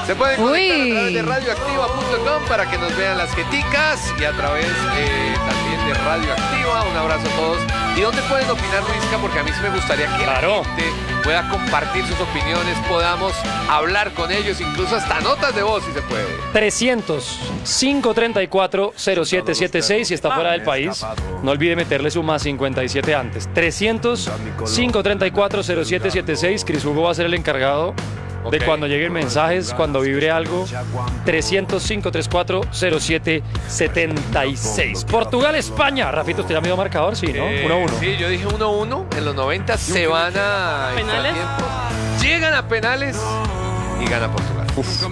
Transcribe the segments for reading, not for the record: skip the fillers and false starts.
Se pueden conectar a través de radioactiva.com para que nos vean las jeticas y a través también de Radioactiva. Un abrazo a todos. ¿Y dónde pueden opinar, Luisca? Porque a mí sí me gustaría que la gente pueda compartir sus opiniones, podamos hablar con ellos, incluso hasta notas de voz si se puede. 300-534-0776 si está fuera del país. No olvide meterle su más 57 antes. 300-534-0776. Cris Hugo va a ser el encargado de cuando lleguen mensajes, cuando vibre algo. 300-534-0776. Portugal-España. Rafito, ¿usted ya me dio marcador? Sí, ¿no? 1-1. Sí, yo dije 1-1. En los 90 se van a ¿penales? Llegan a penales y gana Portugal. Sí.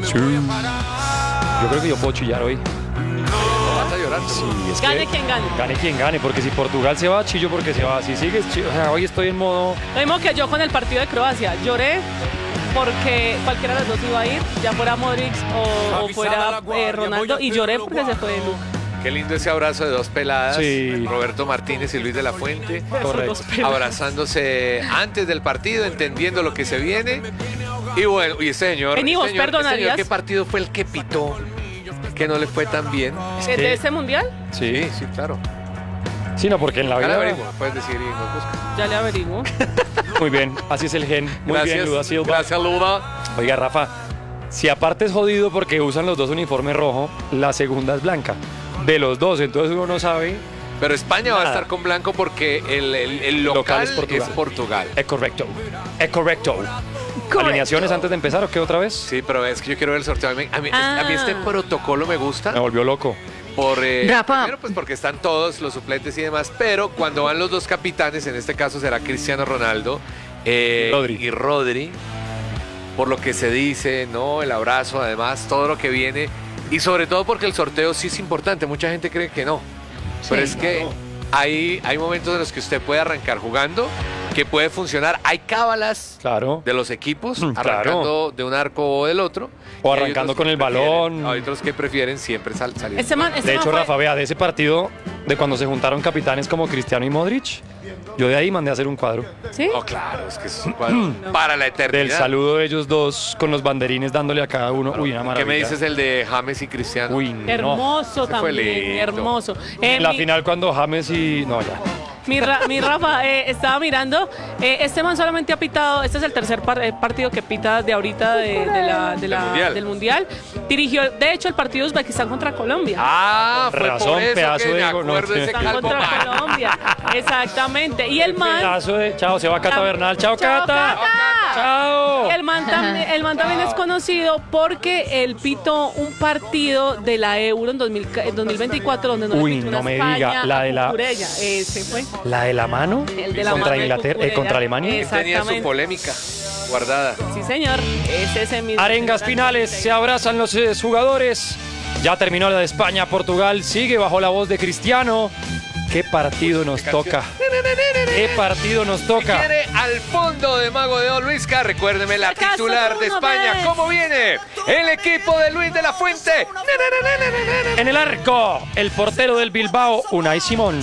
Yo creo que yo puedo chillar hoy. Vas a llorar. Sí, es Gane que quien gane. Gane quien gane, porque si Portugal se va, chillo porque se va. Si sigues, chillo. O sea, hoy estoy en modo... Lo mismo que yo con el partido de Croacia. Lloré porque cualquiera de los dos iba a ir, ya fuera Modric o fuera Ronaldo, y lloré porque se fue Luka. Qué lindo ese abrazo de dos peladas, Sí. Roberto Martínez y Luis de la Fuente, Correcto. abrazándose antes del partido, entendiendo lo que se viene. Y bueno, y ese señor, Venimos, perdonarías. ¿qué partido fue el que pitó? Que no le fue tan bien. ¿De ese mundial? Sí. Sí, claro. Sí, no, porque en la Ya le vida... averiguo, puedes decir y nos busca. Ya le averiguo. Muy bien, así es el gen. Muy bien, Luda Silva. Gracias, Luda. Oiga, Rafa, si aparte es jodido porque usan los dos uniformes rojo, la segunda es blanca. De los dos, entonces uno no sabe. Pero España va a Nada. estar con blanco porque el local es Portugal. Es correcto. Es correcto. ¿Alineaciones antes de empezar o qué otra vez? Sí, pero es que yo quiero ver el sorteo. A mí este protocolo me gusta. Me volvió loco. Rafa. Primero, pues porque están todos los suplentes y demás, pero cuando van los dos capitanes, en este caso será Cristiano Ronaldo y Rodri, por lo que se dice, ¿no? El abrazo, además, todo lo que viene, y sobre todo porque el sorteo sí es importante. Mucha gente cree que no, pero es que hay momentos en los que usted puede arrancar jugando, que puede funcionar. Hay cábalas de los equipos, arrancando de un arco o del otro. O arrancando con el balón. Hay otros que prefieren siempre salir. De hecho, Rafa, vea, de ese partido, de cuando se juntaron capitanes como Cristiano y Modric, yo de ahí mandé a hacer un cuadro. ¿Sí? Oh, claro, es que es un cuadro para la eternidad. Del saludo de ellos dos con los banderines dándole a cada uno. Uy, una maravilla. ¿Qué me dices el de James y Cristiano? Uy, no. Hermoso Ese fue también, lindo. hermoso. La final cuando James y... No, ya. Mi Rafa, estaba mirando, este man solamente ha pitado, este es el tercer partido que pita de ahorita del Mundial. Dirigió, de hecho, el partido de Uzbekistán contra Colombia. Ah, fue Razón, por eso pedazo que me de- acuerdo de ese Están calvo contra man. Colombia, exactamente. Y el man... Pedazo de... Chao, se va Cata Bernal. Chao, Chao, Cata. Cata. Chao. El man también es conocido porque él pitó un partido de la Euro en 2024 donde no Uy, le pitó no una me España diga, la de la- a Cucurella. Ese fue. La de la mano El de la contra mano de Inglaterra, Cucurella. contra Alemania. Tenía su Exactamente. polémica guardada. Sí, señor. Es ese mismo. Arengas finales, se abrazan los jugadores. Ya terminó la de España, Portugal sigue bajo la voz de Cristiano. ¿Qué partido nos toca? ¿Qué partido nos toca? Viene al fondo de Mago de Oro, Luisca. Recuérdeme la ¿Acaso titular tú de no España. ves? ¿Cómo viene? El equipo de Luis de la Fuente. En el arco, el portero del Bilbao, Unai Simón.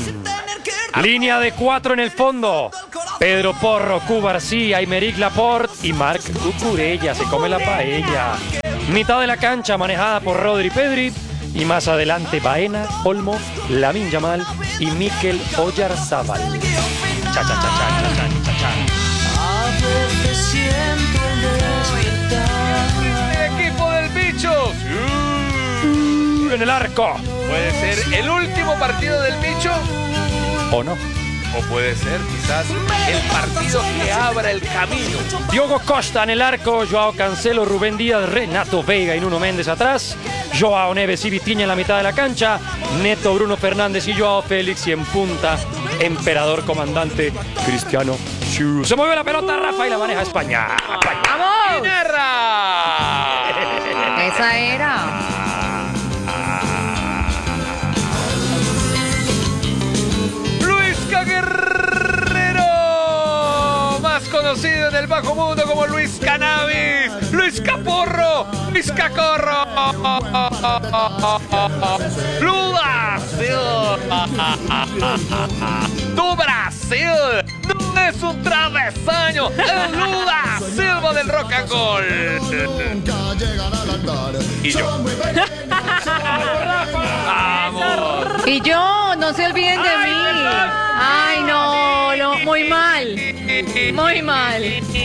Línea de 4 en el fondo. Pedro Porro, Cubarsí, Aymeric Laporte y Marc Cucurella. Se come la paella. Mitad de la cancha manejada por Rodri Pedri. Y más adelante Baena, Olmo, Lamine Yamal y Mikel Oyarzabal. Cha, cha, cha, cha, cha, cha, cha. El equipo del bicho. En el arco. Puede ser el último partido del bicho. ¿O no? O puede ser quizás el partido que abra el camino. Diogo Costa en el arco, Joao Cancelo, Rubén Díaz, Renato Vega y Nuno Méndez atrás, Joao Neves y Vitinha en la mitad de la cancha, Neto, Bruno Fernández y Joao Félix, y en punta, Emperador Comandante Cristiano. Se mueve la pelota, Rafa, y la maneja España. ¡Vamos! ¡Guerra! Esa era. Guerrero, más conocido en el bajo mundo como Luis Cannabis, Luis Caporro, Luis Cacorro, Brasil, do Brasil, no es un travesaño, el Lula Silva del Rock and Roll. Y yo. ¡Vamos! Y yo, no se olviden de mí. Ay, no, muy mal. Muy mal.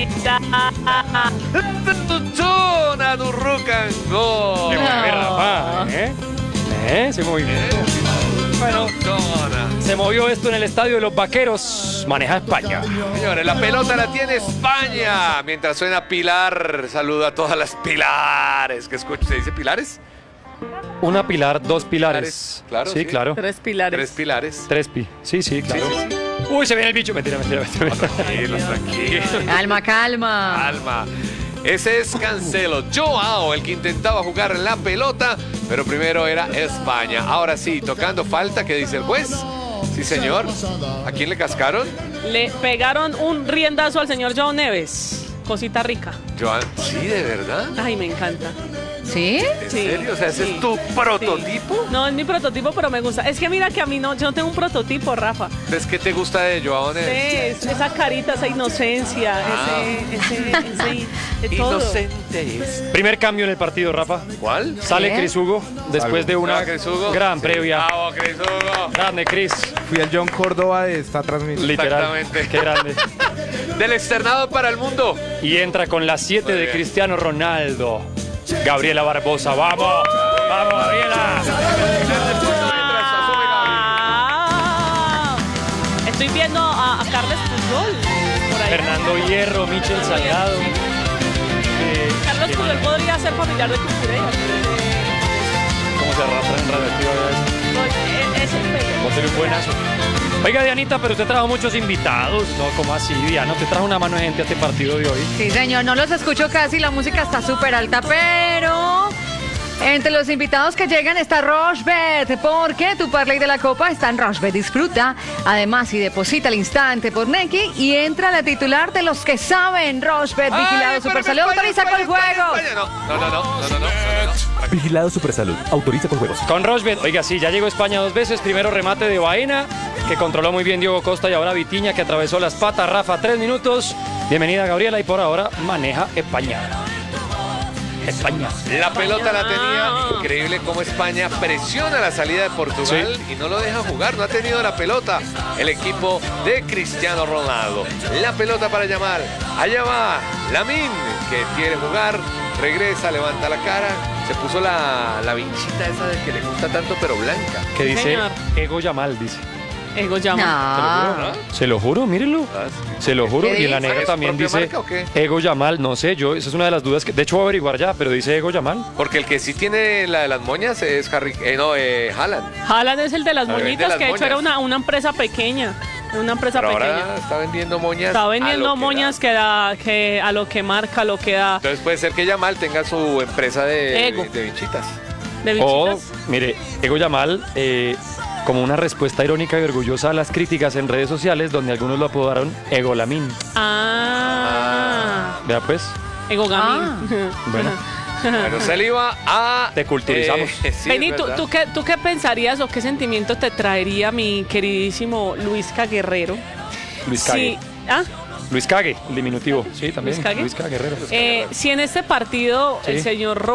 Zona do rock and roll. Se mueve Rafa, ¿eh? Se movió. Bueno, se movió esto en el estadio de los Vaqueros. Maneja España. Señores, la pelota la tiene España. Mientras suena Pilar, saluda a todas las Pilares que escucho. ¿Se dice Pilares? Una pilar, dos pilares. Claro, sí, sí. claro. 3 pilares. 3 pilares. Sí, claro. Sí, sí. Uy, se viene el bicho. Mentira. Tranquilos. Calma. Calma. Ese es Cancelo. Joao, el que intentaba jugar la pelota, pero primero era España. Ahora sí, tocando falta, ¿qué dice el juez? Sí, señor. ¿A quién le cascaron? Le pegaron un riendazo al señor Joao Neves. Cosita rica. Joan, sí, de verdad. Ay, me encanta. ¿Sí? ¿En serio? O sea, ¿ese es tu prototipo? Sí. No, es mi prototipo, pero me gusta. Es que mira que a mí no, yo no tengo un prototipo, Rafa. ¿Ves qué te gusta de Joao Neves? Sí, esa carita, esa inocencia, ese de todo. Inocentes. Primer cambio en el partido, Rafa. ¿Cuál? Sale ¿Qué? Cris Hugo después de una Chris Hugo. gran Sí. previa. Bravo, Cris Hugo. Grande, Cris. Fui el John Córdoba de esta transmisión. Literal. Exactamente. Qué grande. Del externado para el mundo. Y entra con las 7 Muy de bien. Cristiano Ronaldo. Gabriela Barbosa. ¡Vamos! ¡Vamos, Gabriela! Ah, estoy viendo a Carles Puyol por ahí. Fernando Hierro, Michel Salgado. Carlos Puyol podría ser familiar de Cucurella. ¿Cómo se arrastra en radioactiva? Es el pelo. Va a ser un buenazo. Oiga, Dianita, pero usted trajo muchos invitados. No, ¿cómo así, Diana? Usted trajo una mano de gente a este partido de hoy. Sí, señor, no los escucho casi, la música está súper alta, pero entre los invitados que llegan está Rochebet, porque tu parlay de la copa está en Rochebet. Disfruta, además, y deposita al instante por Nequi y entra la titular de los que saben. Rochebet, vigilado Supersalud, autoriza con juego. No. Vigilado Supersalud. Autoriza con juegos. Con Rochebet, oiga, sí, ya llegó España 2 veces. Primero remate de Baena, que controló muy bien Diego Costa, y ahora Vitiña, que atravesó las patas. Rafa, 3 minutos. Bienvenida, Gabriela, y por ahora maneja España. España. La pelota la tenía. Increíble cómo España presiona la salida de Portugal y no lo deja jugar. No ha tenido la pelota el equipo de Cristiano Ronaldo. La pelota para Yamal. Allá va Lamine, que quiere jugar. Regresa, levanta la cara. Se puso la vinchita esa de que le gusta tanto, pero blanca. Que dice Señor. Ego Yamal, dice. Ego llama. No. Se lo juro, mírenlo. Se lo juro. ¿Qué Y en la dice? negra ¿Es su también propia dice marca o qué? Ego Yamal. No sé, yo, esa es una de las dudas que. De hecho, voy a averiguar ya, pero dice Ego Yamal. Porque el que sí tiene la de las moñas es Haaland. Haaland es el de las El de moñitas, las que de hecho era moñas. una empresa pequeña. Una empresa Pero pequeña. ahora está vendiendo moñas. Está a vendiendo lo que moñas da. que a lo que marca, lo que da. Entonces puede ser que Yamal tenga su empresa de Ego. vinchitas. De O, bichitas. mire, Ego Yamal, como una respuesta irónica y orgullosa a las críticas en redes sociales, donde algunos lo apodaron Ego Lamín. Ah. Vea pues. Ego Gamín. Bueno, Bueno, se le iba a... Te culturizamos. Sí, Vení, es verdad. ¿tú qué pensarías o qué sentimiento te traería mi queridísimo Luisca Guerrero? Luis Cague. Sí. ¿Ah? Luis Cague, el diminutivo. Sí, también. Luis Cague. Luis Cague Guerrero. Si en este partido el Sí. señor